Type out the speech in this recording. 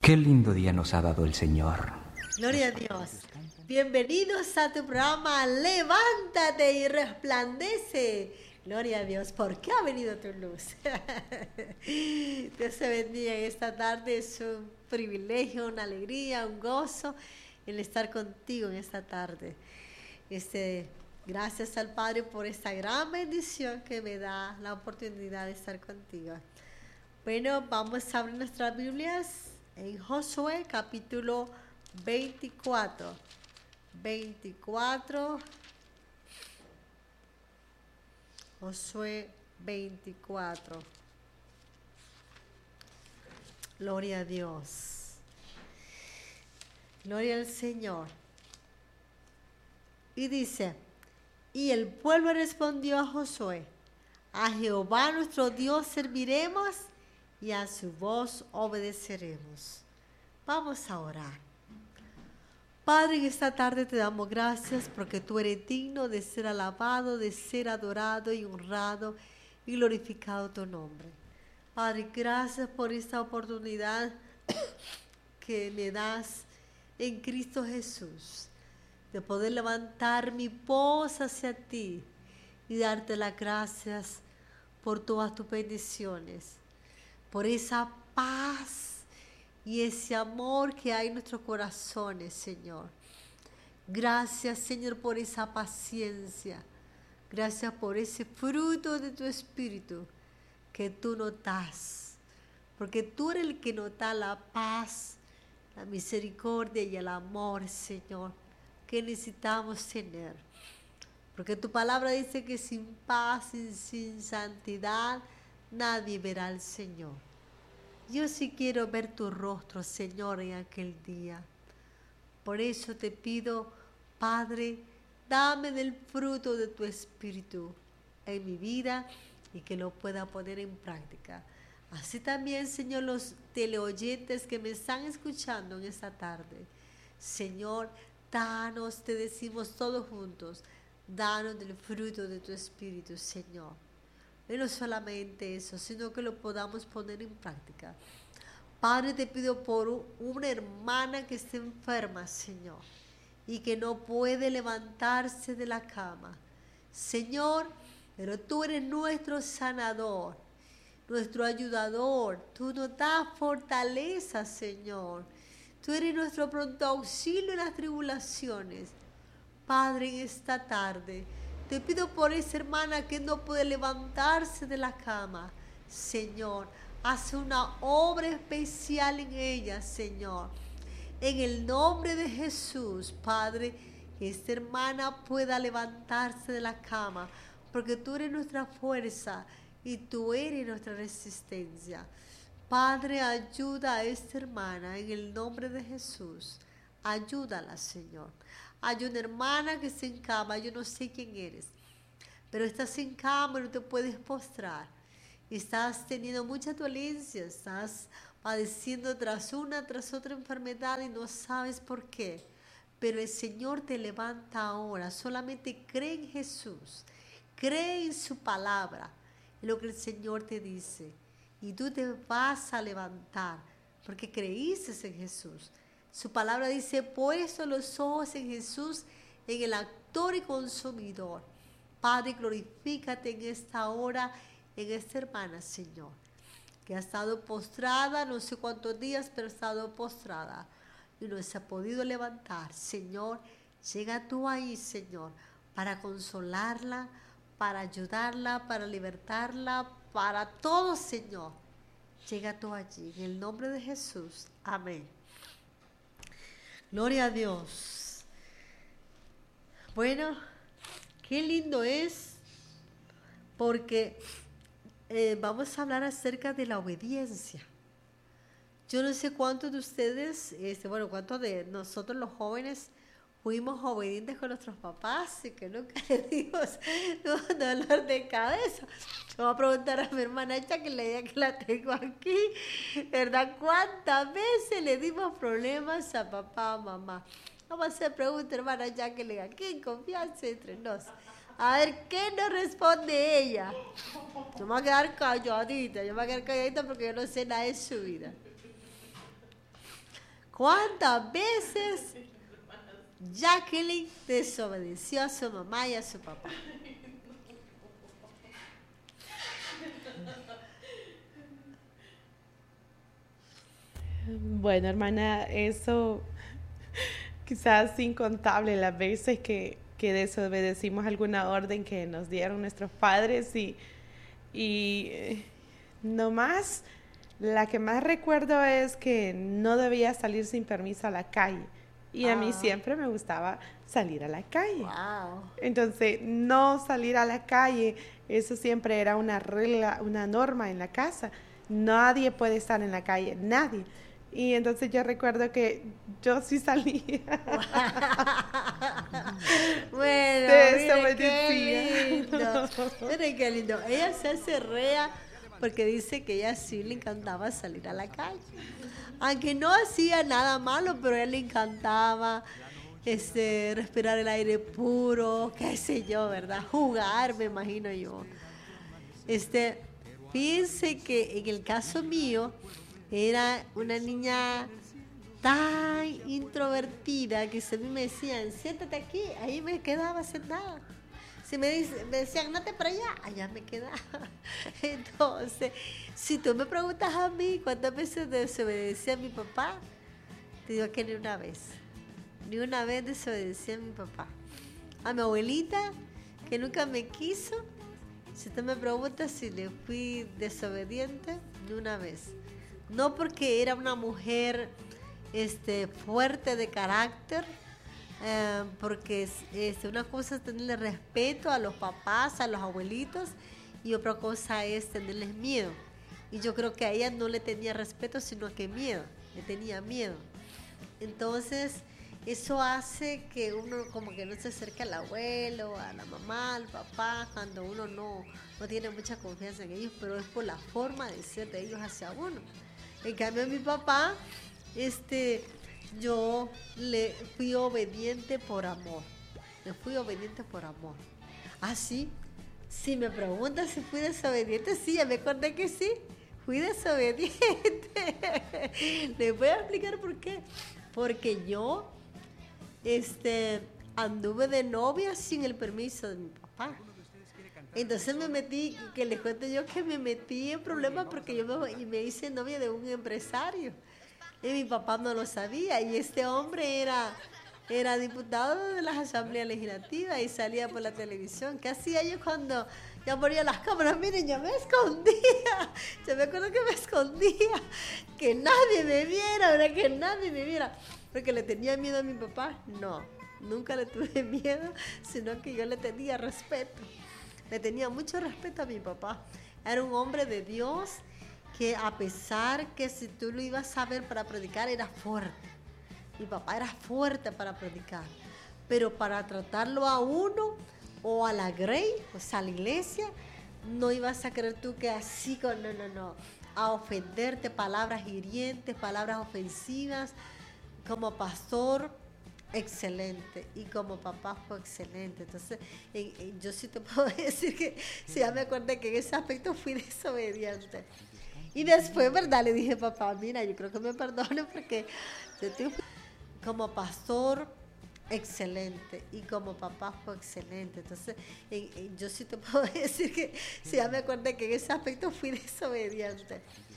Qué lindo día nos ha dado el Señor. Gloria a Dios. Bienvenidos a tu programa Levántate y resplandece. Gloria a Dios, porque ha venido tu luz. Dios te bendiga en esta tarde. Es un privilegio, una alegría, un gozo el estar contigo en esta tarde. Gracias al Padre por esta gran bendición que me da la oportunidad de estar contigo. Bueno, vamos a abrir nuestras Biblias en Josué capítulo 24. Josué 24. Gloria a Dios. Gloria al Señor. Y dice, y el pueblo respondió a Josué, a Jehová nuestro Dios serviremos y a su voz obedeceremos. Vamos a orar. Padre, en esta tarde te damos gracias porque tú eres digno de ser alabado, de ser adorado y honrado y glorificado tu nombre. Padre, gracias por esta oportunidad que me das en Cristo Jesús, de poder levantar mi voz hacia ti y darte las gracias por todas tus bendiciones, por esa paz y ese amor que hay en nuestros corazones, Señor. Gracias, Señor, por esa paciencia. Gracias por ese fruto de tu Espíritu que tú nos das. Porque tú eres el que nos da la paz, la misericordia y el amor, Señor, que necesitamos tener. Porque tu palabra dice que sin paz y sin santidad nadie verá al Señor. Yo sí quiero ver tu rostro, Señor, en aquel día. Por eso te pido, Padre, dame del fruto de tu Espíritu en mi vida y que lo pueda poner en práctica. Así también, Señor, los teleoyentes que me están escuchando en esta tarde. Señor, danos, te decimos todos juntos, danos del fruto de tu Espíritu, Señor. Y no solamente eso, sino que lo podamos poner en práctica. Padre, te pido por una hermana que está enferma, Señor, y que no puede levantarse de la cama. Señor, pero tú eres nuestro sanador, nuestro ayudador. Tú nos das fortaleza, Señor. Tú eres nuestro pronto auxilio en las tribulaciones. Padre, en esta tarde te pido por esa hermana que no puede levantarse de la cama. Señor, haz una obra especial en ella, Señor. En el nombre de Jesús, Padre, que esta hermana pueda levantarse de la cama, porque tú eres nuestra fuerza y tú eres nuestra resistencia. Padre, ayuda a esta hermana en el nombre de Jesús. Ayúdala, Señor. Hay una hermana que se en cama, yo no sé quién eres, pero estás en cama y no te puedes postrar. Estás teniendo mucha dolencia, estás padeciendo tras otra enfermedad y no sabes por qué. Pero el Señor te levanta ahora. Solamente cree en Jesús, cree en su palabra, en lo que el Señor te dice. Y tú te vas a levantar porque creíste en Jesús. Su palabra dice, puesto los ojos en Jesús, en el autor y consumidor. Padre, glorifícate en esta hora, en esta hermana, Señor, que ha estado postrada, no sé cuántos días, pero ha estado postrada y no se ha podido levantar. Señor, llega tú ahí, Señor, para consolarla, para ayudarla, para libertarla, para todo, Señor. Llega tú allí, en el nombre de Jesús. Amén. Gloria a Dios. Bueno, qué lindo es, porque vamos a hablar acerca de la obediencia. Yo no sé cuántos de ustedes, cuántos de nosotros los jóvenes fuimos obedientes con nuestros papás y que nunca le dimos un dolor de cabeza. Yo voy a preguntar a mi hermana esta que la tengo aquí, ¿verdad? ¿Cuántas veces le dimos problemas a papá o mamá? Vamos a hacer preguntas, hermana Jacqueline, aquí en confianza entre nos. A ver, ¿qué nos responde ella? Yo me voy a quedar calladita porque yo no sé nada de su vida. ¿Cuántas veces Jacqueline desobedeció a su mamá y a su papá? Bueno, hermana, eso quizás incontable las veces que desobedecimos alguna orden que nos dieron nuestros padres y no más, la que más recuerdo es que no debía salir sin permiso a la calle y a mí siempre me gustaba salir a la calle. Wow. Entonces, no salir a la calle, eso siempre era una regla, una norma en la casa. Nadie puede estar en la calle, nadie. Y entonces yo recuerdo que yo sí salía. Bueno, mire qué lindo. Mire qué lindo. Ella se hace rea porque dice que ella sí le encantaba salir a la calle. Aunque no hacía nada malo, pero a ella le encantaba respirar el aire puro, qué sé yo, ¿verdad? Jugar, me imagino yo. Fíjense que en el caso mío, era una niña tan introvertida que se me decían, siéntate aquí, ahí me quedaba sentada. Si me decían, no te para allá, allá me quedaba. Entonces, si tú me preguntas a mí cuántas veces desobedecí a mi papá, te digo que ni una vez. Ni una vez desobedecí a mi papá. A mi abuelita, que nunca me quiso, si tú me preguntas si le fui desobediente, ni una vez. No porque era una mujer fuerte de carácter, porque una cosa es tenerle respeto a los papás, a los abuelitos, y otra cosa es tenerles miedo. Y yo creo que a ella no le tenía respeto, sino que miedo, le tenía miedo. Entonces, eso hace que uno como que no se acerque al abuelo, a la mamá, al papá, cuando uno no tiene mucha confianza en ellos, pero es por la forma de ser de ellos hacia uno. En cambio, a mi papá, yo le fui obediente por amor. Le fui obediente por amor. Ah, sí. Si me preguntas si fui desobediente, sí, ya me acordé que sí. Fui desobediente. Les voy a explicar por qué. Porque yo, anduve de novia sin el permiso de mi papá. Entonces me metí, que les cuento yo que me metí en problemas porque yo me hice novia de un empresario y mi papá no lo sabía y este hombre era diputado de las asambleas legislativas y salía por la televisión. ¿Qué hacía yo cuando ya ponía las cámaras? Miren, yo me escondía, yo me acuerdo que me escondía, que nadie me viera, ¿verdad? Que nadie me viera, porque le tenía miedo a mi papá. No, nunca le tuve miedo, sino que yo le tenía respeto. Le tenía mucho respeto a mi papá. Era un hombre de Dios que a pesar que si tú lo ibas a ver para predicar, era fuerte. Mi papá era fuerte para predicar. Pero para tratarlo a uno o a la grey, o sea, a la iglesia, no ibas a creer tú que así, no. A ofenderte, palabras hirientes, palabras ofensivas. Como pastor, excelente, y como papá fue excelente. Entonces yo sí te puedo decir que sí, ya me acordé que en ese aspecto fui desobediente. Y después, ¿verdad? Le dije, papá, mira, yo creo que me perdone porque como pastor, excelente, y como papá fue excelente. Entonces yo sí te puedo decir que sí, ya me acordé que en ese aspecto fui desobediente.